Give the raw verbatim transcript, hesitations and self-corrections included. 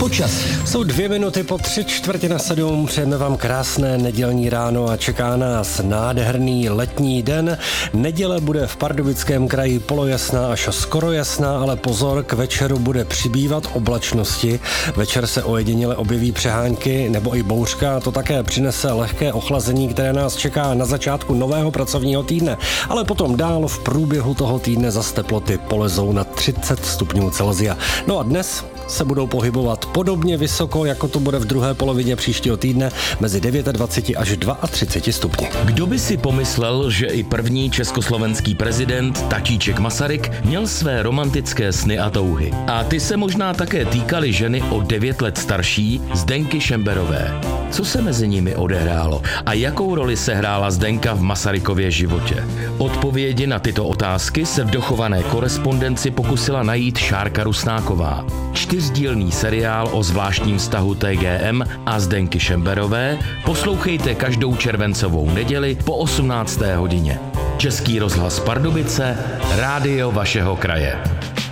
Současně. Jsou dvě minuty po tři čtvrtě na sedm, přejeme vám krásné nedělní ráno a čeká nás nádherný letní den. Neděle bude v Pardubickém kraji polojasná až skoro jasná, ale pozor, k večeru bude přibývat oblačnosti. Večer se ojediněle objeví přehánky nebo i bouřka, to také přinese lehké ochlazení, které nás čeká na začátku nového pracovního týdne, ale potom dál v průběhu toho týdne zas teploty polezou na třicet stupňů Celsia. No a dnes se budou pohybovat podobně vysoko, jako to bude v druhé polovině příštího týdne, mezi dvacet devět až třicet dva stupni. Kdo by si pomyslel, že i první československý prezident Tatíček Masaryk měl své romantické sny a touhy. A ty se možná také týkaly ženy o devět let starší Zdenky Šemberové. Co se mezi nimi odehrálo a jakou roli sehrála Zdenka v Masarykově životě? Odpovědi na tyto otázky se v dochované korespondenci pokusila najít Šárka Rusnáková. Čtyřdílný seriál o zvláštním vztahu T G M a Zdenky Šemberové poslouchejte každou červencovou neděli po osmnácté hodině. Český rozhlas Pardubice, rádio vašeho kraje.